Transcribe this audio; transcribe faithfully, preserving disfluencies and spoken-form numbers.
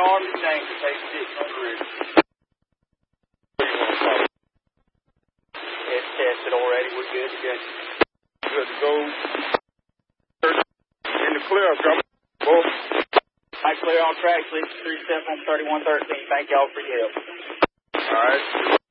arm and tank to take six on the rig. It's tested already. We're good to go. Good to go. In the clear, Governor. Well, I clear on track, six three seven thirty-one thirteen. Thank y'all for your help. all right.